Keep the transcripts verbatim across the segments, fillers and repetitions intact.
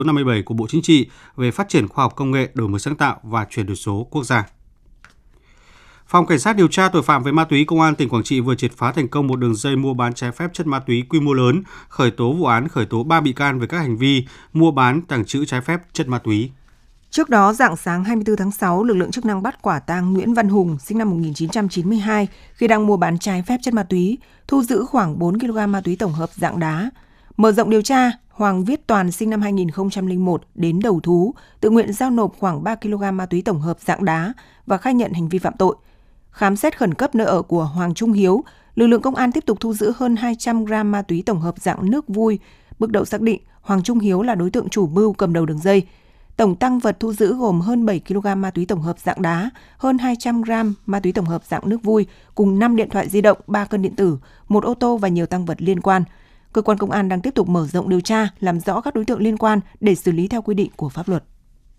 năm mươi bảy của Bộ Chính trị về phát triển khoa học công nghệ, đổi mới sáng tạo và chuyển đổi số quốc gia. Phòng Cảnh sát điều tra tội phạm về ma túy Công an tỉnh Quảng Trị vừa triệt phá thành công một đường dây mua bán trái phép chất ma túy quy mô lớn, khởi tố vụ án khởi tố ba bị can về các hành vi mua bán, tàng trữ trái phép chất ma túy. Trước đó, rạng sáng hai mươi tư tháng sáu, lực lượng chức năng bắt quả tang Nguyễn Văn Hùng, sinh năm một nghìn chín trăm chín mươi hai, khi đang mua bán trái phép chất ma túy, thu giữ khoảng bốn ki lô gam ma túy tổng hợp dạng đá. Mở rộng điều tra, Hoàng Viết Toàn, sinh năm hai nghìn không trăm lẻ một, đến đầu thú, tự nguyện giao nộp khoảng ba ki lô gam ma túy tổng hợp dạng đá và khai nhận hành vi phạm tội. Khám xét khẩn cấp nơi ở của Hoàng Trung Hiếu, lực lượng công an tiếp tục thu giữ hơn hai trăm gam ma túy tổng hợp dạng nước vui. Bước đầu xác định Hoàng Trung Hiếu là đối tượng chủ mưu cầm đầu đường dây. Tổng tang vật thu giữ gồm hơn bảy ki lô gam ma túy tổng hợp dạng đá, hơn hai trăm gam ma túy tổng hợp dạng nước vui, cùng năm điện thoại di động, ba cân điện tử, một ô tô và nhiều tang vật liên quan. Cơ quan công an đang tiếp tục mở rộng điều tra, làm rõ các đối tượng liên quan để xử lý theo quy định của pháp luật.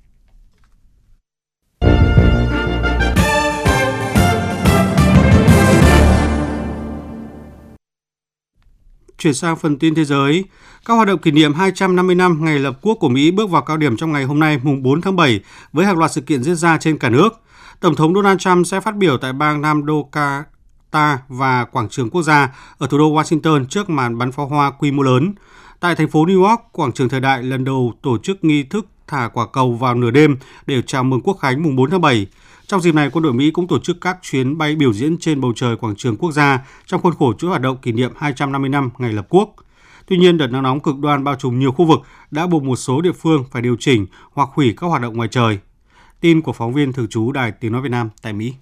Chuyển sang phần tin thế giới, các hoạt động kỷ niệm hai trăm năm mươi năm ngày lập quốc của Mỹ bước vào cao điểm trong ngày hôm nay, mùng bốn tháng bảy, với hàng loạt sự kiện diễn ra trên cả nước. Tổng thống Donald Trump sẽ phát biểu tại bang Nam Dakota và quảng trường quốc gia ở thủ đô Washington trước màn bắn pháo hoa quy mô lớn. Tại thành phố New York, quảng trường thời đại lần đầu tổ chức nghi thức thả quả cầu vào nửa đêm để chào mừng Quốc khánh mùng bốn tháng bảy. Trong dịp này, quân đội Mỹ cũng tổ chức các chuyến bay biểu diễn trên bầu trời quảng trường quốc gia trong khuôn khổ chuỗi hoạt động kỷ niệm hai trăm năm mươi năm ngày lập quốc. Tuy nhiên, đợt nắng nóng cực đoan bao trùm nhiều khu vực đã buộc một số địa phương phải điều chỉnh hoặc hủy các hoạt động ngoài trời. Tin của phóng viên thường trú Đài Tiếng nói Việt Nam tại Mỹ.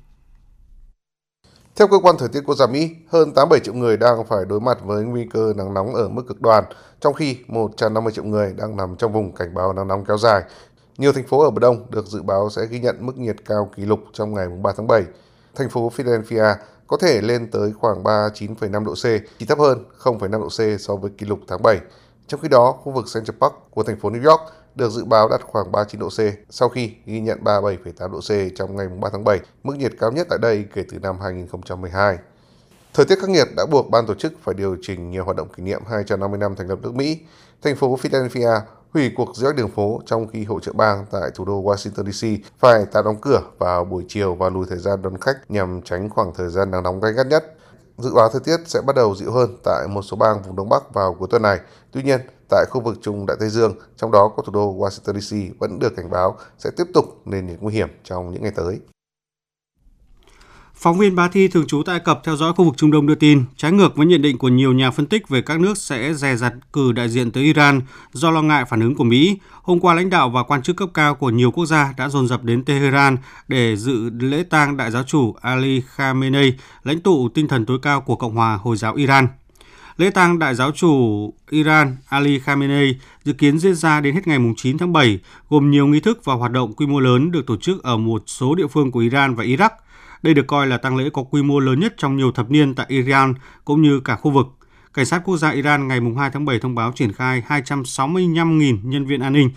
Theo cơ quan thời tiết quốc gia Mỹ, hơn tám mươi bảy triệu người đang phải đối mặt với nguy cơ nắng nóng ở mức cực đoan, trong khi một trăm năm mươi triệu người đang nằm trong vùng cảnh báo nắng nóng kéo dài. Nhiều thành phố ở bờ Đông được dự báo sẽ ghi nhận mức nhiệt cao kỷ lục trong ngày ba tháng bảy. Thành phố Philadelphia có thể lên tới khoảng ba mươi chín phẩy năm độ C, chỉ thấp hơn không phẩy năm độ C so với kỷ lục tháng bảy. Trong khi đó, khu vực Central Park của thành phố New York được dự báo đạt khoảng ba mươi chín độ C sau khi ghi nhận ba mươi bảy phẩy tám độ C trong ngày ba tháng bảy, mức nhiệt cao nhất tại đây kể từ năm hai nghìn không trăm mười hai. Thời tiết khắc nghiệt đã buộc ban tổ chức phải điều chỉnh nhiều hoạt động kỷ niệm hai trăm năm mươi năm thành lập nước Mỹ. Thành phố Philadelphia hủy cuộc diễu hành đường phố trong khi hội chợ bang tại thủ đô Washington đê xê phải tạm đóng cửa vào buổi chiều và lùi thời gian đón khách nhằm tránh khoảng thời gian nắng nóng gay gắt nhất. Dự báo thời tiết sẽ bắt đầu dịu hơn tại một số bang vùng Đông Bắc vào cuối tuần này. Tuy nhiên, tại khu vực Trung Đại Tây Dương, trong đó có thủ đô Washington đê xê vẫn được cảnh báo sẽ tiếp tục nền nhiệt nguy hiểm trong những ngày tới. Phóng viên Bá Thi thường trú tại Ai Cập theo dõi khu vực Trung Đông đưa tin, trái ngược với nhận định của nhiều nhà phân tích về các nước sẽ dè dặt cử đại diện tới Iran do lo ngại phản ứng của Mỹ, hôm qua lãnh đạo và quan chức cấp cao của nhiều quốc gia đã dồn dập đến Tehran để dự lễ tang đại giáo chủ Ali Khamenei, lãnh tụ tinh thần tối cao của Cộng hòa Hồi giáo Iran. Lễ tang đại giáo chủ Iran Ali Khamenei dự kiến diễn ra đến hết ngày chín tháng bảy, gồm nhiều nghi thức và hoạt động quy mô lớn được tổ chức ở một số địa phương của Iran và Iraq. Đây được coi là tang lễ có quy mô lớn nhất trong nhiều thập niên tại Iran cũng như cả khu vực. Cảnh sát quốc gia Iran ngày hai tháng bảy thông báo triển khai hai trăm sáu mươi lăm nghìn nhân viên an ninh